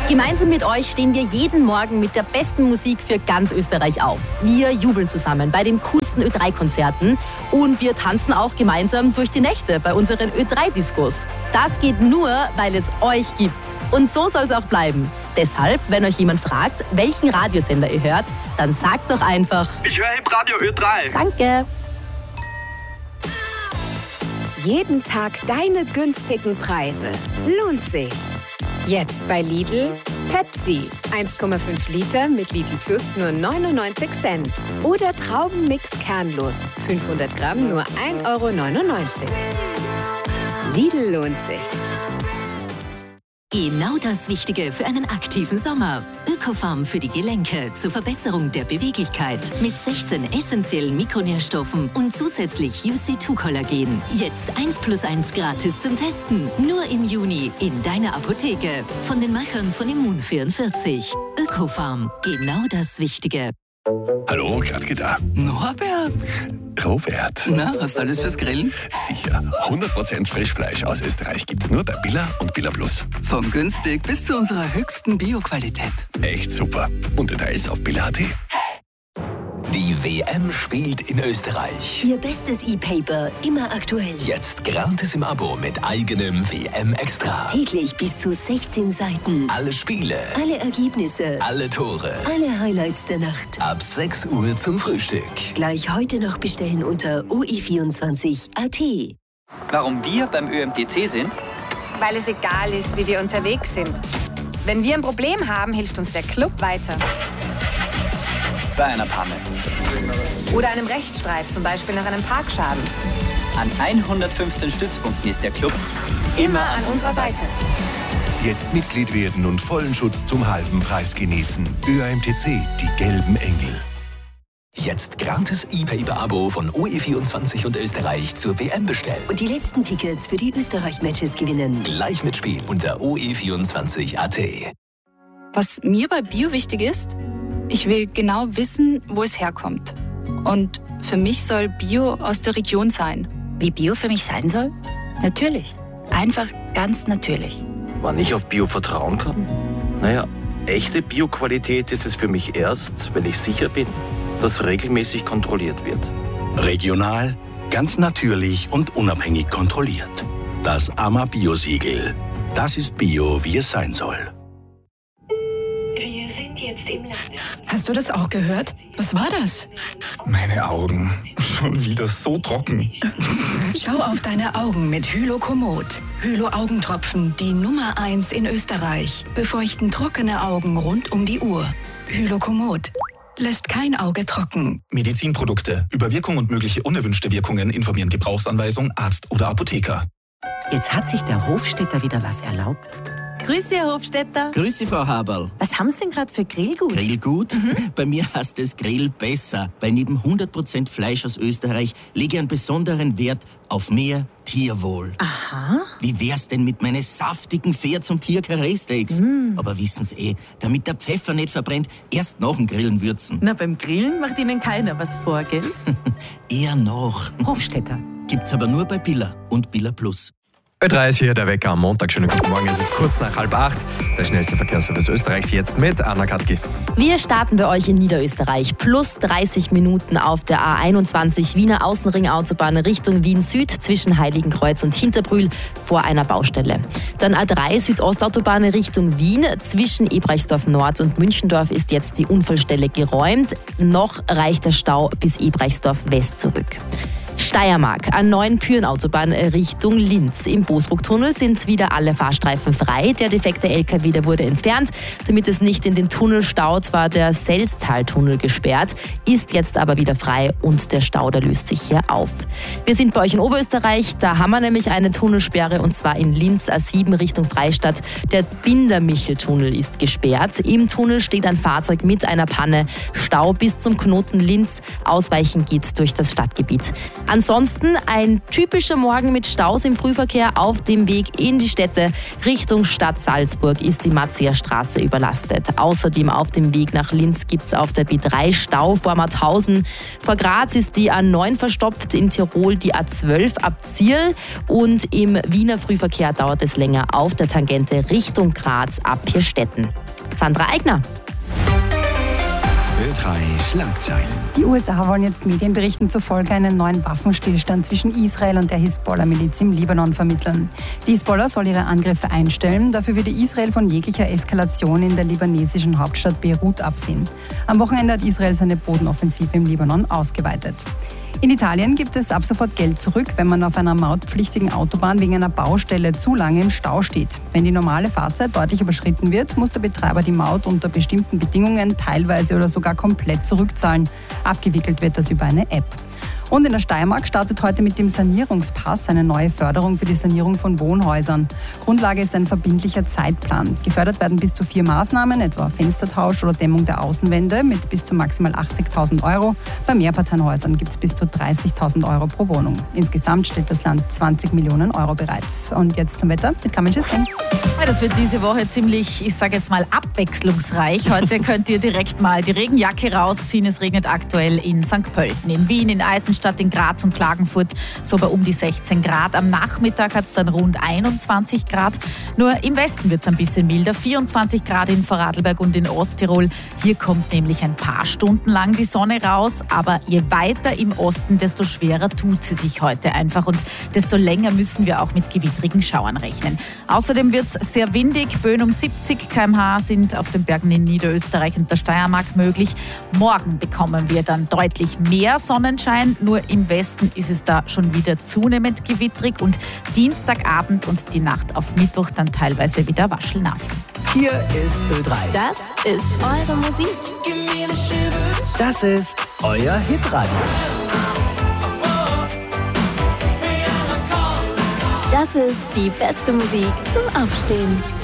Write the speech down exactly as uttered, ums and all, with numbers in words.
Gemeinsam mit euch stehen wir jeden Morgen mit der besten Musik für ganz Österreich auf. Wir jubeln zusammen bei den coolsten Ö drei Konzerten und wir tanzen auch gemeinsam durch die Nächte bei unseren Ö drei Diskos. Das geht nur, weil es euch gibt. Und so soll es auch bleiben. Deshalb, wenn euch jemand fragt, welchen Radiosender ihr hört, dann sagt doch einfach: Ich höre Hitradio Ö drei. Danke. Jeden Tag deine günstigen Preise. Lohnt sich. Jetzt bei Lidl Pepsi. eins Komma fünf Liter mit Lidl Plus nur neunundneunzig Cent. Oder Traubenmix kernlos. fünfhundert Gramm nur ein Euro neunundneunzig. Lidl lohnt sich. Genau das Wichtige für einen aktiven Sommer. Ökofarm für die Gelenke zur Verbesserung der Beweglichkeit mit sechzehn essentiellen Mikronährstoffen und zusätzlich U C zwei Kollagen. Jetzt eins plus eins gratis zum Testen. Nur im Juni in deiner Apotheke. Von den Machern von Immun vierundvierzig. Ökofarm, genau das Wichtige. Hallo, Gradke da. Norbert. Robert. Na, hast du alles fürs Grillen? Sicher. hundert Prozent Frischfleisch aus Österreich gibt's nur bei Billa und Billa Plus. Von günstig bis zu unserer höchsten Bio-Qualität. Echt super. Und Details auf billa punkt at. Die W M spielt in Österreich. Ihr bestes E-Paper, immer aktuell. Jetzt gratis im Abo mit eigenem W M-Extra. Täglich bis zu sechzehn Seiten. Alle Spiele, Alle Ergebnisse. alle Tore. Alle Highlights der Nacht. Ab sechs Uhr zum Frühstück. Gleich heute noch bestellen unter o e vierundzwanzig punkt a t. Warum wir beim Ö M T C sind? Weil es egal ist, wie wir unterwegs sind. Wenn wir ein Problem haben, hilft uns der Club weiter. Bei einer Panne. Oder einem Rechtsstreit, zum Beispiel nach einem Parkschaden. An hundertfünfzehn Stützpunkten ist der Club Immer an unserer Seite. Jetzt Mitglied werden und vollen Schutz zum halben Preis genießen. Ö M T C, die gelben Engel. Jetzt gratis E-Paper-Abo von O E vierundzwanzig und Österreich zur W M bestellen. Und die letzten Tickets für die Österreich-Matches gewinnen. Gleich mitspielen unter o e vierundzwanzig punkt a t. Was mir bei Bio wichtig ist, ich will genau wissen, wo es herkommt. Und für mich soll Bio aus der Region sein. Wie Bio für mich sein soll? Natürlich. Einfach ganz natürlich. Wann ich auf Bio vertrauen kann? Naja, echte Bio-Qualität ist es für mich erst, wenn ich sicher bin, dass regelmäßig kontrolliert wird. Regional, ganz natürlich und unabhängig kontrolliert. Das A M A Bio-Siegel. Das ist Bio, wie es sein soll. Wir sind jetzt im Lande. Hast du das auch gehört? Was war das? Meine Augen. Schon wieder so trocken. Schau auf deine Augen mit Hylokomod. Hylo-Augentropfen, die Nummer eins in Österreich. Befeuchten trockene Augen rund um die Uhr. Hylokomod. Lässt kein Auge trocken. Medizinprodukte. Über Wirkung und mögliche unerwünschte Wirkungen informieren Gebrauchsanweisung, Arzt oder Apotheker. Jetzt hat sich der Hofstädter wieder was erlaubt. Grüße, Herr Hofstädter. Grüße, Frau Haberl. Was haben Sie denn gerade für Grillgut? Grillgut? Mhm. Bei mir heißt es Grill besser, weil neben hundert Prozent Fleisch aus Österreich lege ich einen besonderen Wert auf mehr Tierwohl. Aha. Wie wär's denn mit meinen saftigen Pferds- und Tier-Karree-Steaks? Mm. Aber wissen Sie eh, damit der Pfeffer nicht verbrennt, erst nach dem Grillen würzen. Na, beim Grillen macht Ihnen keiner was vor, gell? Eher noch. Hofstädter. Gibt's aber nur bei Billa und Billa Plus. Ö drei ist hier, der Wecker am Montag. Schönen guten Morgen, es ist kurz nach halb acht. Der schnellste Verkehrsservice Österreichs jetzt mit Anna Katki. Wir starten bei euch in Niederösterreich. Plus dreißig Minuten auf der A einundzwanzig Wiener Außenringautobahn Richtung Wien Süd zwischen Heiligenkreuz und Hinterbrühl vor einer Baustelle. Dann A drei Südostautobahn Richtung Wien zwischen Ebrechtsdorf Nord und Münchendorf ist jetzt die Unfallstelle geräumt. Noch reicht der Stau bis Ebrechtsdorf West zurück. Steiermark, A neun Pyrenautobahn Richtung Linz. Im Bosrucktunnel sind wieder alle Fahrstreifen frei. Der defekte L K W der wurde entfernt. Damit es nicht in den Tunnel staut, war der Selztaltunnel gesperrt, ist jetzt aber wieder frei und der Stau, der löst sich hier auf. Wir sind bei euch in Oberösterreich, da haben wir nämlich eine Tunnelsperre und zwar in Linz A sieben Richtung Freistadt. Der Bindermicheltunnel ist gesperrt. Im Tunnel steht ein Fahrzeug mit einer Panne. Stau bis zum Knoten Linz. Ausweichen geht durch das Stadtgebiet. Ansonsten ein typischer Morgen mit Staus im Frühverkehr auf dem Weg in die Städte. Richtung Stadt Salzburg ist die Matzia-Straße überlastet. Außerdem auf dem Weg nach Linz gibt es auf der B drei Stau vor Mauthausen. Vor Graz ist die A neun verstopft, in Tirol die A zwölf ab Zierl und im Wiener Frühverkehr dauert es länger auf der Tangente Richtung Graz ab Pirstetten. Sandra Eigner. Ö drei Schlagzeilen. Die U S A wollen jetzt Medienberichten zufolge einen neuen Waffenstillstand zwischen Israel und der Hisbollah-Miliz im Libanon vermitteln. Die Hisbollah soll ihre Angriffe einstellen. Dafür würde Israel von jeglicher Eskalation in der libanesischen Hauptstadt Beirut absehen. Am Wochenende hat Israel seine Bodenoffensive im Libanon ausgeweitet. In Italien gibt es ab sofort Geld zurück, wenn man auf einer mautpflichtigen Autobahn wegen einer Baustelle zu lange im Stau steht. Wenn die normale Fahrzeit deutlich überschritten wird, muss der Betreiber die Maut unter bestimmten Bedingungen teilweise oder sogar komplett zurückzahlen. Abgewickelt wird das über eine App. Und in der Steiermark startet heute mit dem Sanierungspass eine neue Förderung für die Sanierung von Wohnhäusern. Grundlage ist ein verbindlicher Zeitplan. Gefördert werden bis zu vier Maßnahmen, etwa Fenstertausch oder Dämmung der Außenwände mit bis zu maximal achtzigtausend Euro. Bei Mehrparteienhäusern gibt es bis zu dreißigtausend Euro pro Wohnung. Insgesamt stellt das Land zwanzig Millionen Euro bereit. Und jetzt zum Wetter mit Carmen Schistrin. Das wird diese Woche ziemlich, ich sage jetzt mal, abwechslungsreich. Heute könnt ihr direkt mal die Regenjacke rausziehen. Es regnet aktuell in Sankt Pölten, in Wien, in Eisenstadt, in Graz und Klagenfurt so bei um die sechzehn Grad. Am Nachmittag hat es dann rund einundzwanzig Grad. Nur im Westen wird es ein bisschen milder. vierundzwanzig Grad in Vorarlberg und in Osttirol. Hier kommt nämlich ein paar Stunden lang die Sonne raus. Aber je weiter im Osten, desto schwerer tut sie sich heute einfach. Und desto länger müssen wir auch mit gewittrigen Schauern rechnen. Außerdem wird es sehr windig. Böen um siebzig Kilometer pro Stunde sind auf den Bergen in Niederösterreich und der Steiermark möglich. Morgen bekommen wir dann deutlich mehr Sonnenschein. Nur im Westen ist es da schon wieder zunehmend gewittrig und Dienstagabend und die Nacht auf Mittwoch dann teilweise wieder waschelnass. Hier ist Ö drei. Das ist eure Musik. Das ist euer Hitradio. Das ist die beste Musik zum Aufstehen.